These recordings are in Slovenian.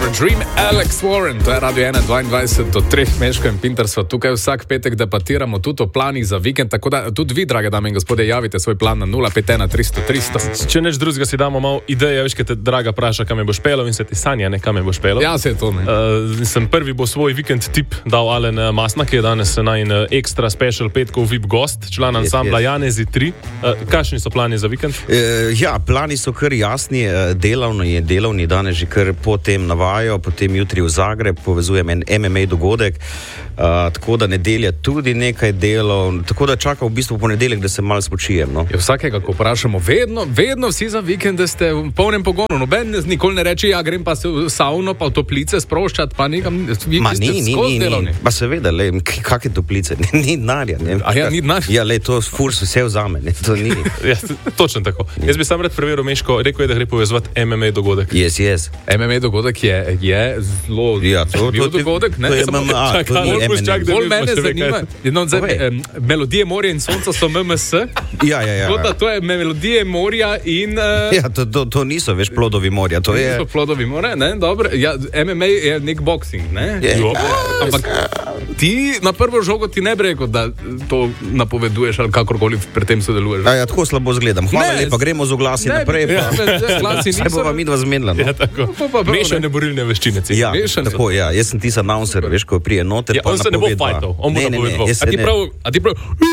Dream, Alex Warren, to je Radio 1, 22 do 3, Meško in Pintar so tukaj vsak petek debatiramo tudi o planih za vikend, tako da tudi vi, drage dame in gospodje, javite svoj plan na 051 300 300. Če neč drugega si damo malo ideje, veš, kaj te draga praša, kam je boš pelal in se ti sanja, ne, kam je boš pelal. Ja, se je to, ne. Sem prvi bo svoj vikend tip dal Alen Masna, ki je danes najin ekstra special petkov VIP gost, član ansambla Janezi 3. Kakšni so plani za vikend? Ja, plani so kar jasni, delovni danes že kar potem navajo, potem jutri v Zagreb, povezujem en MMA dogodek, tako da nedelja tudi nekaj delov, tako da čakam v bistvu ponedeljek, da se malo spočijem. No. Je vsakega, ko vprašamo, vedno vsi za vikend, da ste v polnem pogonu, noben nikoli ne reče, ja, grem pa se v savno, pa v toplice sproščati, pa nekam, vi ste skozi delovni. Pa seveda, kakšne toplice, ni denarja. A ja, ni denarja? Ja, to furs vse vzame, to ni. Ja, točno tako. Jaz bi sam rad preveril Meško, rekel je, da gre povezovati MMA dogodek. Yes. MMA dogodek je zelo zanimiv dogodek, ne? To je MMA, to ni MMA. Bolj mene zanima, Melodije morja in sonca so MMS. Ja. To je Melodije morja in... Ja, to niso, veš, plodovi morja, to je... Niso plodovi morja, ne, dobro. Ja, MMA je nek boksing, ne? Ampak ti na prvo žogo ti ne bi rekel, da to napoveduješ ali kakorkoli pri tem sodeluješ. Ja, tako slabo zgledam. Hvala lepa, gremo z oglasi naprej. Se bova midva zmenila. Ja, tako. Mešane borilne veščine. Ja, tako, ja. Jaz sem tisa announcer, veš, ko prije noter, pa on se ne bo fajtov, on bo napovedoval. A ti prav...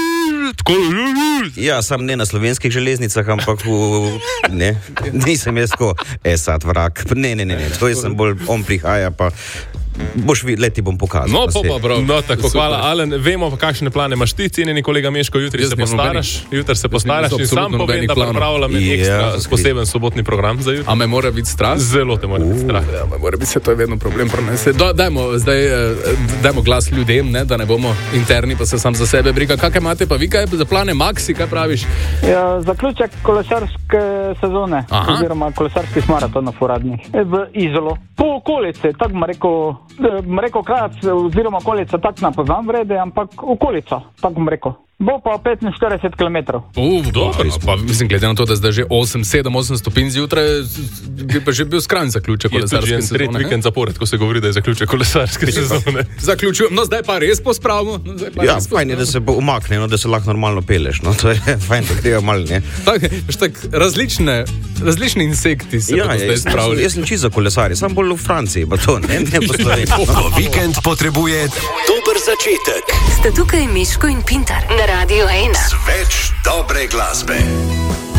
Ja, sam ne na slovenskih železnicah, ampak nisem jaz tako, sad vrak. Ne, to jaz sem bolj, on prihaja, pa boš videl, ti bom pokazal. No, pa prav. No, tako, hvala, Alen. Vemo, kakšne plane imaš ti, cenjeni kolega Meško, jutri se postaraš in sam povem, da pripravljam ekstra poseben sobotni program za jutri. A me mora biti strah? Zelo te mora biti strah. Ja, mora biti, to je vedno problem prenese. Dajmo glas ljudem, ne, da ne bomo interni, pa se sam za sebe briga. Kakaj imate pa vi, kaj za plane Maxi, kaj praviš? Ja, zaključek kolesarske sezone, oziroma kolesarskih maratonov uradnih v Izolo. Po okolici, tako bom rekel krat, oziroma okolica tak ne poznam vrede, ampak okolica, tako bom rekel. Bo pa 45 km. Dobro, pa mislim, glede na to, da zdaj že 8 stopinj zjutraj, bi pa že bil skrajni zaključek kolesarske sezone. Tretji vikend zapored, ko se govori, da je zaključek kolesarske sezone. Zaključujem, no zdaj pa res pospravimo. Ja, fajn je, da se umakne, no, da se lahko normalno peleš, no, to je fajn, da greva malo, ne. Različni insekti se bodo zdaj spravili. Jaz sem čisto kolesarji, sam bolj v Franciji, pa to, ne po Sloveniji. Ko vikend potrebuje dober začetek. Sta tukaj Meško in Pintar na Radio 1. Z več dobre glasbe.